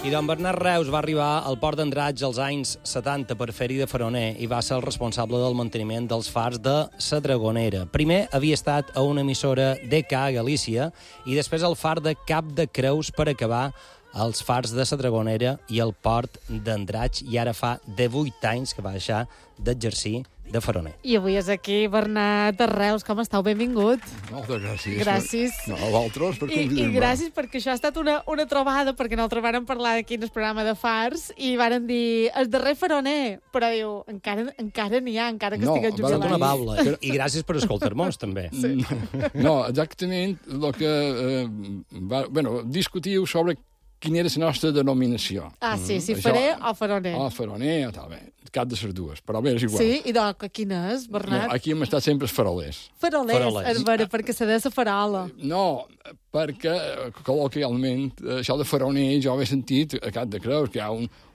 I don Bernat Reus va arribar al port d'Andratx als anys 70 per fer-hi de faroner i va ser el responsable del manteniment dels fars de la Dragonera. Primer havia estat a una emissora DK a Galícia i després al far de Cap de Creus per acabar els fars de la Dragonera i el port d'Andratx, i ara fa 18 anys que va deixar d'exercir de faroner. I avui és aquí Bernat Reus. Com estàu? Benvingut. Moltes gràcies. Gràcies. No, a vosaltres per convidar-me. I gràcies perquè això ha estat una trobada, perquè nosaltres vàrem parlar aquí en el programa de fars i vàrem dir el darrer faroner, però diu, encara n'hi ha, encara que estigues jubilat. Una baula. I gràcies per escoltar-nos, també. Sí. No, exactament el que... discutiu sobre quina era la nostra denominació. Sí, si farer o faroner. O faroner, o tal, bé, cap de les dues, però bé, és igual. Sí, i quina és, Bernat? No, aquí hem estat sempre els farolers. Farolers, perquè se deia la farola. No, perquè, col·loquialment, això de faroner jo ho he sentit a Cap de Creus, que hi ha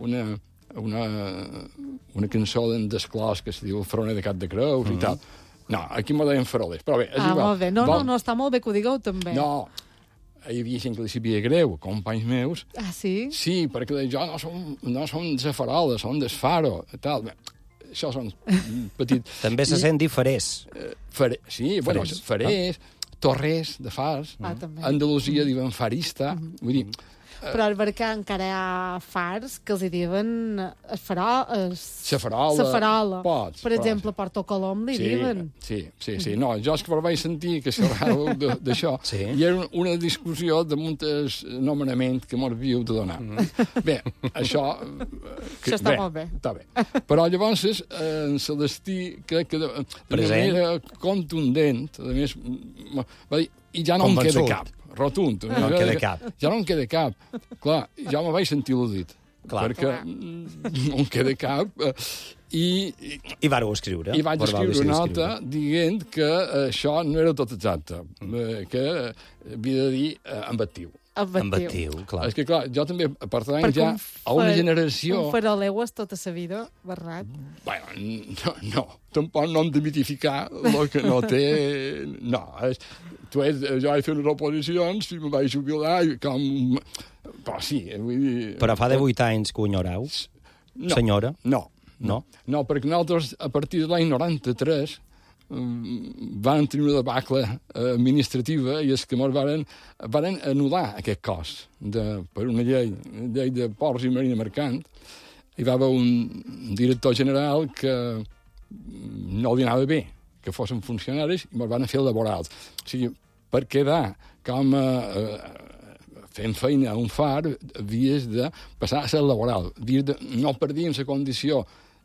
una cançó d'Esclòs que es diu Faroner de Cap de Creus i tal. No, aquí m'ho deien farolers, però bé, és igual. Molt bé. No, està molt bé que ho digueu, també. No, hi havia gent que li sabia greu, companys meus. Sí? Sí, perquè jo no som de farola, som del faro, tal. Bé, això són petits... També se sent dir farers. Sí, bueno, farers, torrers de fars. També. Andalusia diuen farista. Vull dir... Però perquè encara hi ha fars que els hi diuen la farola. Per exemple, Porto Colom li diuen. Sí. No, jo és que vaig sentir que xerràveu d'això i era una discussió damunt el nomenament que m'ho havíeu de donar. Bé, això... Això està molt bé. Està bé. Però llavors en Celestí crec que de manera contundent, a més, va dir, i ja no em queda cap. Rotund. No en queda cap. Ja no en queda cap. Clar, ja me vaig sentir al·ludit. Perquè no en queda cap. I vareu escriure. I vaig escriure una nota dient que això no era tot exacte, que havia de dir ambatiu. Ambatiu, clar. És que, clar, jo també pertany ja a una generació... Un faroleu és tota sa vida, Bernat? Bueno, no. Tampoc no hem de mitificar el que no té... No, jo vaig fer unes oposicions i me vaig jubilar com... Però sí, vull dir... Però fa 18 anys que ho enyoreu, senyora? No, perquè nosaltres, a partir de l'any 93, van tenir una debacle administrativa i és que ens van anul·lar aquest cos per una llei de ports i marina mercant. Hi va haver un director general que no li anava bé que fossin funcionaris i ens van fer laborals. O sigui, per quedar com fent feina a un far havies de passar a ser laboral. No perdíem la condició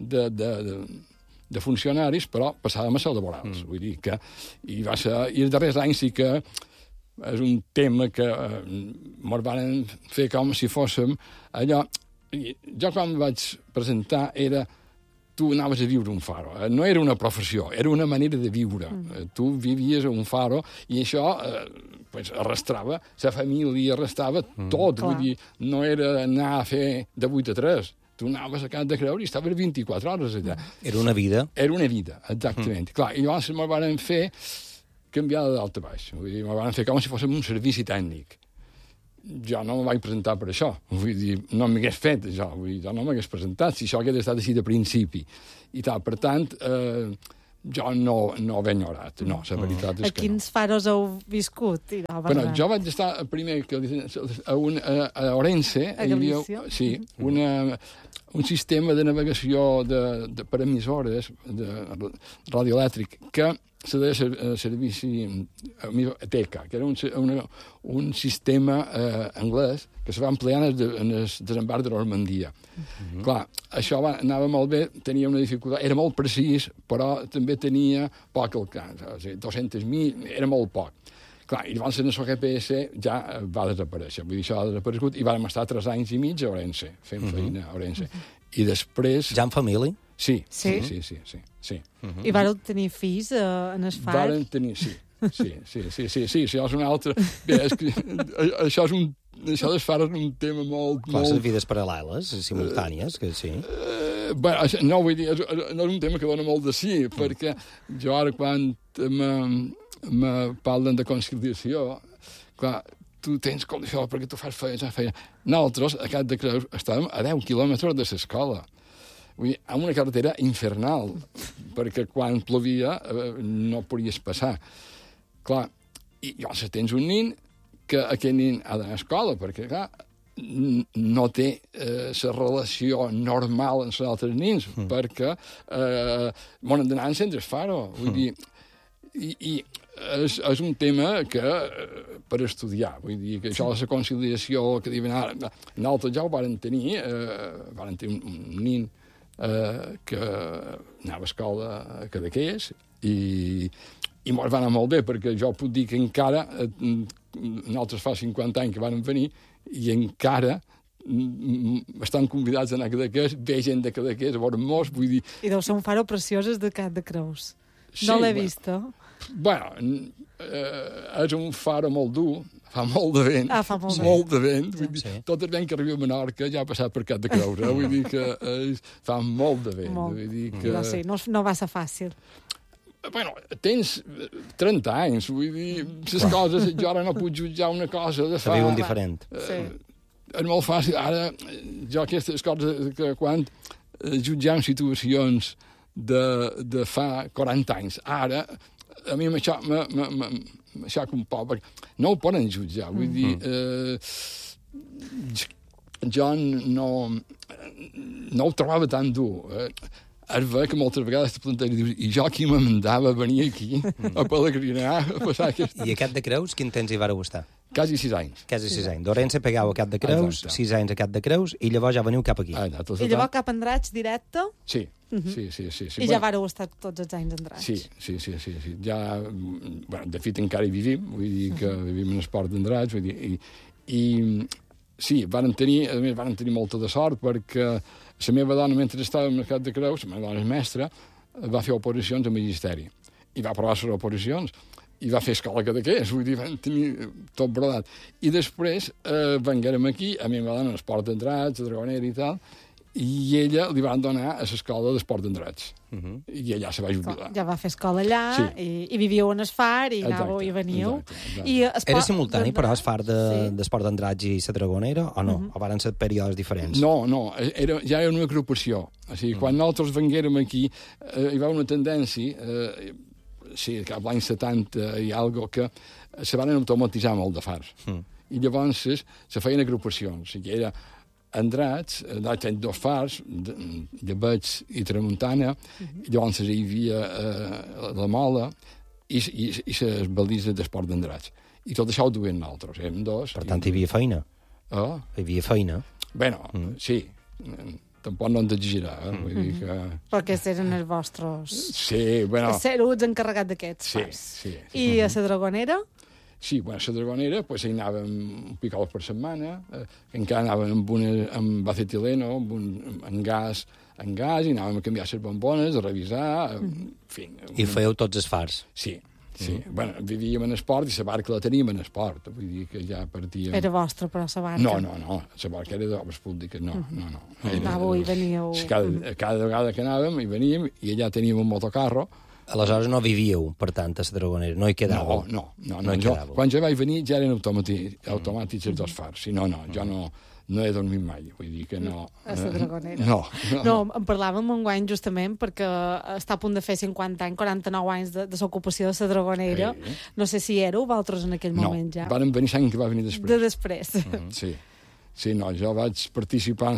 de funcionaris, però passàvem a ser laborals. Vull dir que... I els darrers anys sí que és un tema que ens van fer com si fóssim allò... Jo quan vaig presentar era... Tu anaves a viure un faro. No era una professió, era una manera de viure. Tu vivies a un faro i això arrastrava, la família arrastrava tot. Vull dir, no era anar a fer de 8 a 3. Tu anaves a Cap de Creus i estaves 24 hores allà. Era una vida. Era una vida, exactament. Clar, i llavors me van fer canviar de dalt a baix. Vull dir, me van fer com si fóssim un servici tècnic. Jo no me vaig presentar per això. Vull dir, no m'hagués fet això. Vull dir, jo no m'hagués presentat si això hagués estat així de principi. I tal, per tant, jo no ho he enyorat. No, la veritat és que no. A quins faros heu viscut? Bueno, jo vaig estar primer a Orense. A Galícia? Sí, un sistema de navegació per emissores de radioelèctric que se deia servici TECA, que era un sistema anglès que se va emplear en el desembarc de Normandia. Clar, això anava molt bé, tenia una dificultat, era molt precís, però també tenia poc alcance, o sigui, 200.000, era molt poc. Clar, i llavors en el GPS ja va desaparèixer, vull dir, això ha desaparegut, i vam estar 3 anys i mig a Orense, fent feina a Orense. I després... Ja en família? Sí. I vareu tenir fills en el far? Varen tenir, sí, això és un altre... Bé, és que això dels fars és un tema molt... Clar, les vides paral·leles, simultànies, que sí. Bé, no, vull dir, no és un tema que dona molt de sí, perquè jo ara quan me parlen de conciliació, clar, tu tens condició perquè tu fas feina. Nosaltres, a Cap de Creus, estàvem a 10 quilòmetres de l'escola. Vull dir, amb una carretera infernal, perquè quan plovia no podies passar. Clar, i llavors tens un nin que aquest nin ha d'anar a escola, perquè, clar, no té la relació normal amb els altres nins, perquè han d'anar en centres faro. Vull dir, i és un tema que per estudiar. Vull dir que això de la conciliació que diuen ara... Nosaltres ja ho varen tenir un nin que anava a escola a Cadaqués i mos va anar molt bé, perquè jo puc dir que encara nosaltres fa 50 anys que vam venir i encara estan convidats a anar a Cadaqués, ve gent de Cadaqués a veure-nos, vull dir... I deu ser un faro preciós de Cap de Creus. Sí, no l'he vist. Bueno, és un faro molt dur, fa molt de vent. Fa molt de vent. Vull dir, tot el vent que arriba a Menorca ja ha passat per Cap de Creus. Vull dir que fa molt de vent. Vull dir que... No sé, no va ser fàcil. Bueno, tens 30 anys, vull dir, les coses, jo ara no puc jutjar una cosa de fa... Se viuen diferent. És molt fàcil. Ara, jo aquestes coses que quan jutjam situacions de fa 40 anys, ara, a mi m'aixaca un poc, perquè no ho poden jutjar, vull dir... Jo no ho trobava tan dur. És ver que moltes vegades te planteja i dius, i jo qui me mandava a venir aquí a pelegrinar, a passar aquest... I a Cap de Creus, quin temps hi vareu estar? Quasi 6 anys. Quasi 6 anys. D'Orense pegau a Cap de Creus, 6 anys a Cap de Creus, i llavors ja veniu cap aquí. I llavors cap a Andratx directe? Sí. Sí. I ja vareu estar tots els anys a Andratx? Sí. Ja, bueno, de fet, encara hi vivim, vull dir que vivim en el port d'Andratx, vull dir, i sí, varen tenir molta de sort, perquè la meva dona, mentre estava al Cap de Creus, la meva dona és mestra, va fer operacions a magisteri. I va provar les operacions. I va fer escola que d'aquest, vull dir, van tenir tot brodat. I després venguérem aquí, a mi em va donar l'esport d'Andratx, a Dragonera i tal, i ella li van donar a l'escola d'esport d'Andratx. I allà se va jubilar. Ja va fer escola allà, i vivíeu en el far, i anàveu i veníeu. Era simultani, però, el far d'esport d'Andratx i la Dragonera, o no? O van ser períodes diferents? No, ja era una agrupació. O sigui, quan nosaltres venguérem aquí, hi va una tendència... Sí, cap l'any 70 hi ha alguna que se van automatitzar molt de fars. I llavors se feien agrupacions. O sigui, era Andratx, tenen 2 fars, Llebeig i Tramuntana, i llavors hi havia la Mola i les balises d'esport d'Andratx. I tot això ho duien nosaltres, érem 2. Per tant, hi havia feina. Hi havia feina. Bueno, sí. Tampoc no hem d'exagerar, vull dir que... Perquè eren els vostres... Sí, bueno... Seruts encarregats d'aquests fars. Sí. I a la Dragonera? Sí, a la Dragonera, pues, hi anàvem un picol per setmana, encara anàvem amb acetileno, amb gas, i anàvem a canviar les bombones, a revisar, en fi... I fèieu tots els fars? Sí. Bueno, vivíem en esport i la barca la teníem en esport, vull dir que ja partíem... Era vostra, però, la barca? No, la barca era d'obres públiques, no. Anàveu i veníeu... Cada vegada que anàvem hi veníem i allà teníem un motocarro. Aleshores no vivíeu, per tant, a la Dragonera, no hi quedàveu? No. Quan jo vaig venir ja eren automàtics els 2 fars, jo no he dormit mai, vull dir que no... A la Dragonera. No, en parlàvem enguany justament perquè està a punt de fer 50 anys, 49 anys de l'ocupació de la Dragonera. No sé si éreu vosaltres en aquell moment ja. No, vàrem venir l'any que va venir després. De després. Sí, jo vaig participar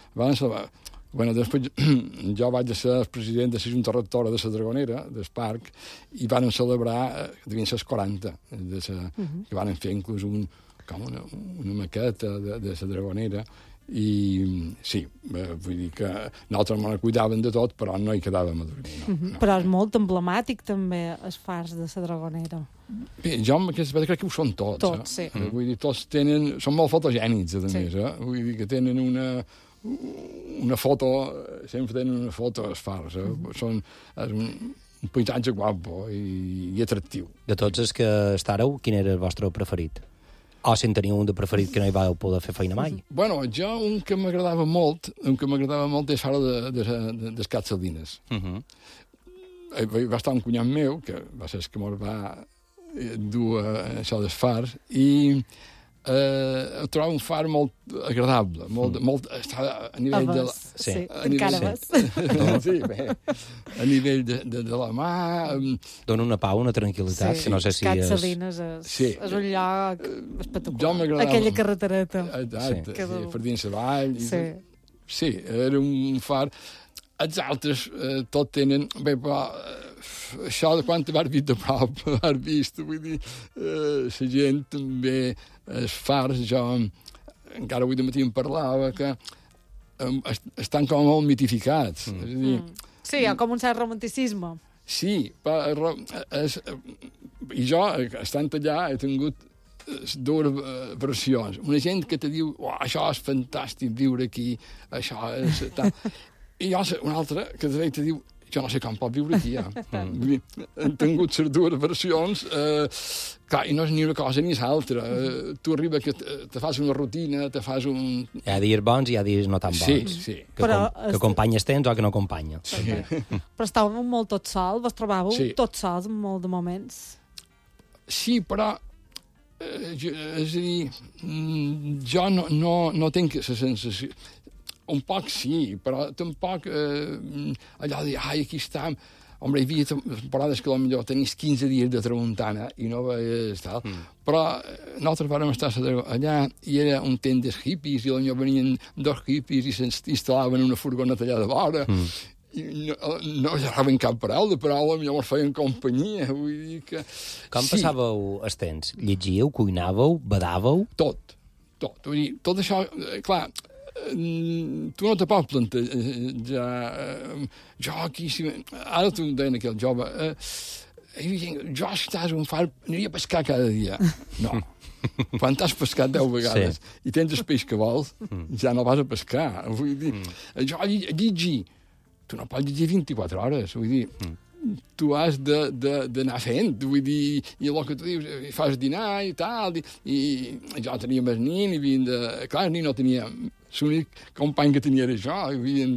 Bueno, després jo vaig ser el president de la Junta Rectora de la Dragonera, del parc, i van celebrar, devien ser els 40, que van fer inclús una maqueta de la Dragonera, i sí, vull dir que nosaltres me la cuidaven de tot, però no hi quedàvem a dormir. No. Però és molt emblemàtic també els fars de la Dragonera. Bé, jo crec que ho són tots. Tots, sí. Vull dir, tots són molt fotogènics, a més, vull dir que tenen una foto, sempre tenen una foto als fars, és un paisatge guapo i atractiu. De tots els que estàreu, quin era el vostre preferit? O si en teniu un de preferit que no hi vau poder fer feina mai? Bueno, jo un que m'agradava molt és fara des Cat Saldines. Va estar un cunyat meu, que va ser el que mos va dur això dels fars, i trobo un far molt agradable, molt està a nivell de... Sí, encara més. Sí, bé, a nivell de la mà... Dona una pau, una tranquil·litat, que no sé si és... Salines és un lloc espectacular. Aquella carretereta. Exacte, per dins la vall. Sí, era un far... Els altres tot tenen... Bé, però això de quan t'has vist de prop, has vist, vull dir, la gent també, els fars, jo encara avui de matí em parlava que estan com molt mitificats. És a dir, sí, hi ha com un cert romanticisme. Sí, però i jo, estant allà, he tingut dues versions. Una gent que te diu, això és fantàstic viure aquí, això és... I jo, una altra que te diu, jo no sé com pot viure aquí, ja. Hem tingut les dues versions, clar, i no és ni una cosa ni l'altra. Tu arriba que te fas una rutina, te fas un... Hi ha dies bons i hi ha dies no tan bons. Sí. Que acompanyes tens o que no acompanya. Sí. Però estàveu molt tot sol, vos trobàveu tot sols en molt de moments? Sí, però... és a dir, jo no tinc la sensació... Un poc sí, però tampoc allò de dir, aquí estem... Home, hi havia temporades que potser tenies 15 dies de tramuntana i no veies tal, però nosaltres vam estar allà i era un temps dels hippies i potser venien 2 hippies i s'instal·laven en una furgoneta allà de vora i no llevaven cap paraula, però potser ens feien companyia, vull dir que... Com passàveu els temps? Llegíeu, cuinàveu, badàveu? Tot. Vull dir, tot això, clar... tu no te pots plantejar jo aquí ara tu em deien aquell jove jo si estàs un far aniria a pescar cada dia no, quan t'has pescat 10 vegades i tens el peix que vols ja no vas a pescar vull dir, jo llegir tu no pots llegir 24 hores vull dir tu has d'anar fent, vull dir, i el que tu dius, fas dinar i tal, i jo tenia més nin, i havien de... Clar, el nin no tenia... L'únic company que tenia era jo, i havien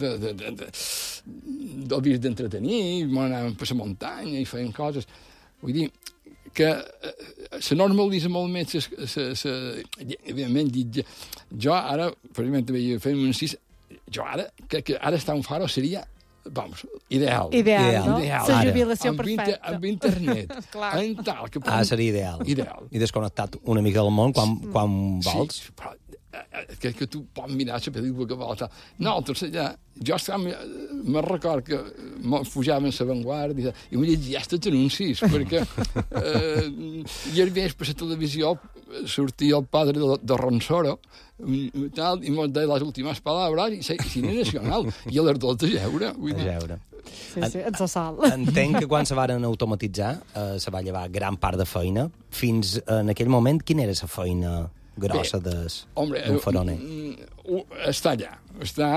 d'entretenir, anàvem per la muntanya i feien coses. Vull dir que se normalitza molt més, evidentment, jo ara, precisament, fent un incís, jo ara, que ara està un faro seria vamos, ideal, no? La jubilació perfecta. Amb internet, en tal... seria ideal. I desconnectat una mica del món quan vols. Sí, però que tu pots mirar la pel·lícula que vols. Nosaltres allà, jo me'n record que fujaven a Vanguardia i m'he llegia aquests anuncis, perquè i al vespre per la televisió sortia el padre de Ronsoro i mos deia les últimes paraules i cine nacional i a les 2 de jeure. Sí, en sa sal. Entenc que quan se varen automatitzar se va llevar gran part de feina. Fins en aquell moment, quina era la feina grossa d'un faroner? Està allà. Està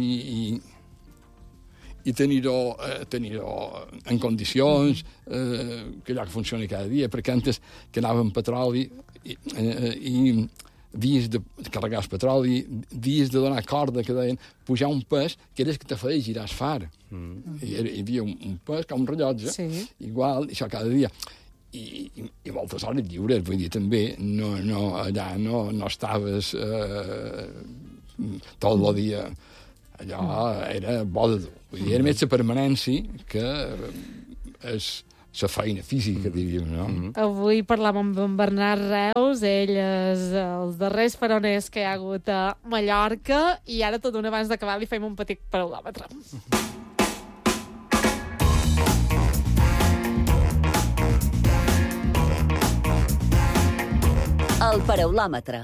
i tenir-ho en condicions, que allò que funcioni cada dia, perquè antes que anàvem petroli i dies de carregar el petroli, dies de donar corda, que deien, pujar un pes que era el que te feia girar el far. Hi havia un pes, com un rellotge, igual, això cada dia. I moltes hores lliures, vull dir, també, allà no estaves tot el dia, allò era bo de dur. Vull dir, era més la permanència que és la feina física, diríem, no? Avui parlàvem amb en Bernat Reus, ell és els darrers faroners que hi ha hagut a Mallorca, i ara, tot d'una abans d'acabar, li fem un petit paraulòmetre. El paraulòmetre.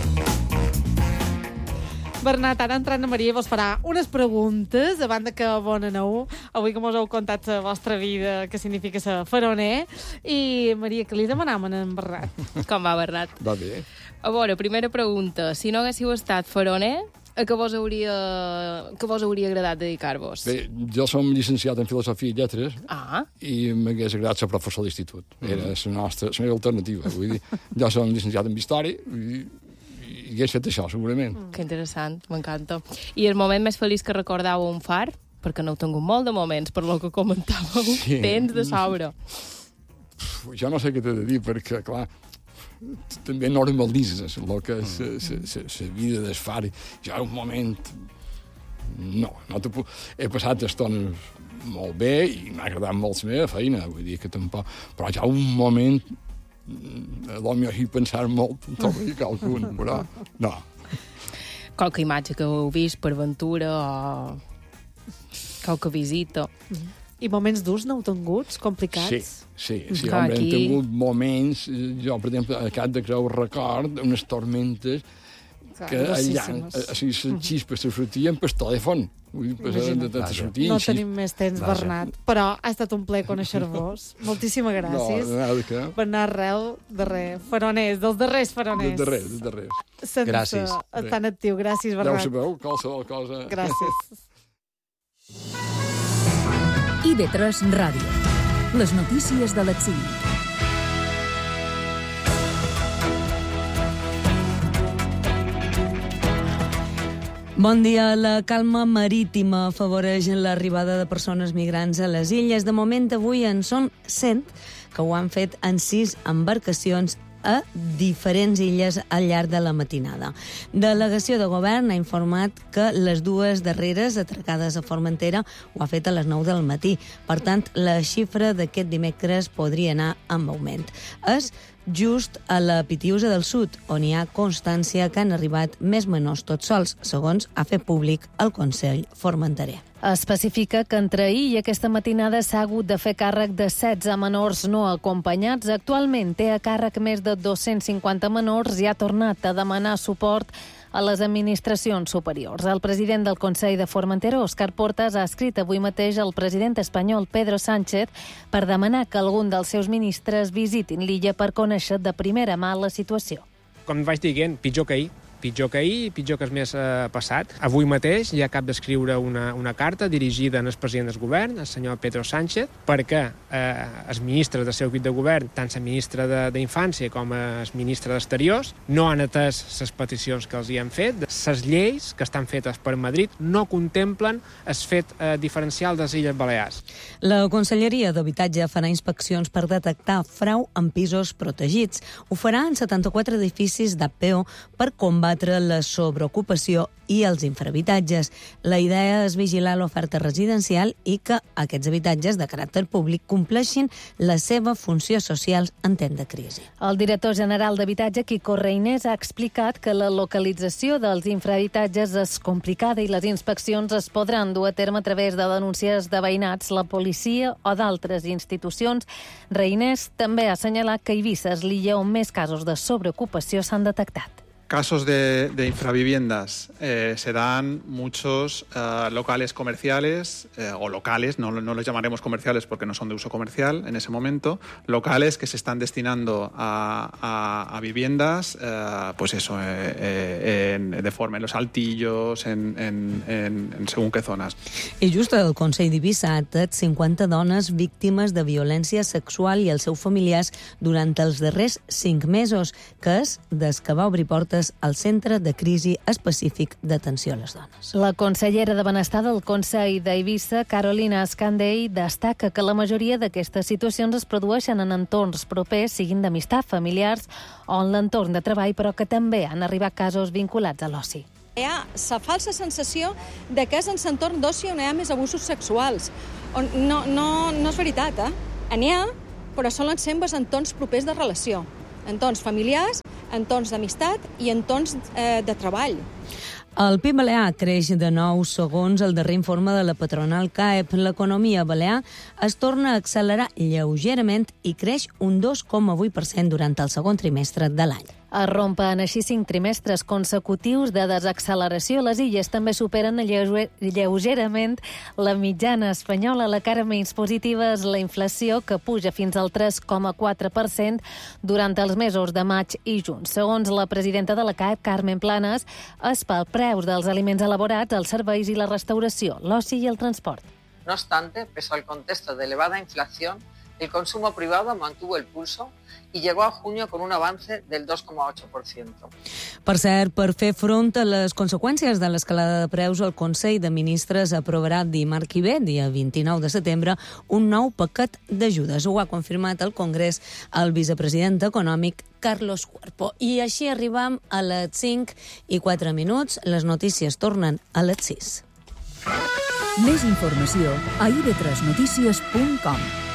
Bernat, ara entrant a Maria vos farà unes preguntes a banda que bon aneu. Avui que mos heu contat la vostra vida, què significa ser faroner. I, Maria, que li demanàvem a en Bernat? Com va, Bernat? Va bé. A veure, primera pregunta. Si no haguéssiu estat faroner, a què vos hauria agradat dedicar-vos? Bé, jo som llicenciat en Filosofia i Lletres i m'hagués agradat ser professor d'institut. Era la meva alternativa. Vull dir, jo som llicenciat en Història i hagués fet això, segurament. Que interessant, m'encanta. I el moment més feliç que recordàveu un far? Perquè no heu tingut molt de moments, per lo que comentàveu, tens de sobre. Jo no sé què t'he de dir, perquè, clar, també normalitzes el que és la vida del far. Jo en un moment... No te puc... He passat estones molt bé i m'ha agradat molt la meva feina, vull dir que tampoc... Però ja un moment... L'home hi pensar molt en tot i qualcun, però no. Qualque imatge que heu vist per aventura o qualque visita. I moments durs no heu tinguts, complicats? Sí, home, hem tingut moments, jo, per exemple, a Cap de Creu record unes tormentes que allà, les xispes se sortien per telèfon. No tenim més temps, Bernat, però ha estat un plaer conèixer-vos. Moltíssimes gràcies. Bernat Rel, faroners, dels darrers faroners. Dels darrers. Sense estar en actiu. Gràcies, Bernat. Ja ho sabeu, qualsevol cosa. Gràcies. IB3 Ràdio. Les notícies de l'exili. Bon dia. La calma marítima afavoreix l'arribada de persones migrants a les illes. De moment, avui en són 100 que ho han fet en 6 embarcacions a diferents illes al llarg de la matinada. Delegació de govern ha informat que les dues darreres atracades a Formentera ho ha fet a les 9 del matí. Per tant, la xifra d'aquest dimecres podria anar amb augment. És just a la Pitiusa del Sud, on hi ha constància que han arribat més menors tots sols, segons ha fet públic el Consell Formenterer. Especifica que entre ahir i aquesta matinada s'ha hagut de fer càrrec de 16 menors no acompanyats. Actualment té a càrrec més de 250 menors i ha tornat a demanar suport a les administracions superiors. El president del Consell de Formentera, Òscar Portas, ha escrit avui mateix al president espanyol Pedro Sánchez per demanar que algun dels seus ministres visitin l'illa per conèixer de primera mà la situació. Com vaig dient, pitjor que ahir, pitjor que el mes passat. Avui mateix ja acabo d'escriure una carta dirigida al president del govern, el senyor Pedro Sánchez, perquè els ministres del seu equip de govern, tant la ministra d'Infància com el ministre d'Exteriors, no han atès les peticions que els hi han fet. Les lleis que estan fetes per Madrid no contemplen el fet diferencial de les Illes Balears. La Conselleria d'Habitatge farà inspeccions per detectar frau en pisos protegits. Ho farà en 74 edificis d'HPO per combatre la sobreocupació i els infrahabitatges. La idea és vigilar l'oferta residencial i que aquests habitatges de caràcter públic compleixin la seva funció social en temps de crisi. El director general d'Habitatge, Quico Reynés, ha explicat que la localització dels infrahabitatges és complicada i les inspeccions es podran dur a terme a través de denúncies de veïnats, la policia o d'altres institucions. Reynés també ha assenyalat que Eivissa és l'illa on més casos de sobreocupació s'han detectat. Casos de infraviviendas se dan muchos locales comerciales o locales, no los llamaremos comerciales porque no son de uso comercial en ese momento, locales que se están destinando a viviendas, pues eso, de forma en los Altillos, en según qué zonas. I just el Consell d'Eivissa ha atès 50 dones víctimes de violència sexual i els seus familiars durant els darrers 5 mesos, que és des que va obrir portes al Centre de Crisi Específic d'Atenció a les Dones. La consellera de Benestar del Consell d'Eivissa, Carolina Escandell, destaca que la majoria d'aquestes situacions es produeixen en entorns propers, siguin d'amistat, familiars o en l'entorn de treball, però que també han arribat casos vinculats a l'oci. Hi ha la falsa sensació de que és en l'entorn d'oci on hi ha més abusos sexuals. No és veritat, N'hi ha, però solen ser en entorns propers de relació. Entorns familiars, entorns d'amistat i entorns de treball. El PIB balear creix de nou segons el darrer informe de la patronal CAEP. L'economia balear es torna a accelerar lleugerament i creix un 2,8% durant el segon trimestre de l'any. Es rompen així 5 trimestres consecutius de desacceleració. Les illes també superen lleugerament la mitjana espanyola. La cara menys positiva és la inflació, que puja fins al 3,4% durant els mesos de maig i juny. Segons la presidenta de la CAEP, Carmen Planas, és pel preus dels aliments elaborats, els serveis i la restauració, l'oci i el transport. No obstante, pese al contexto de elevada inflación, el consumo privado mantuvo el pulso y llegó a junio con un avance del 2,8%. Per cert, per fer front a les conseqüències de l'escalada de preus, el Consell de Ministres aprovarà dimarts que ve, dia 29 de setembre, un nou paquet d'ajudes. Ho ha confirmat al Congrés el vicepresident econòmic Carlos Cuerpo. I així arribam a les 5:04. Les notícies tornen a les 6. Més informació a ib3notícies.com.